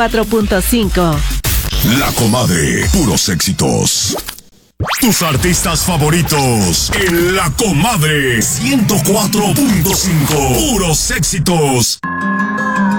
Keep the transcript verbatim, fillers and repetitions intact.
cuatro punto cinco. La Comadre, puros éxitos. Tus artistas favoritos en La Comadre ciento cuatro punto cinco. Puros éxitos.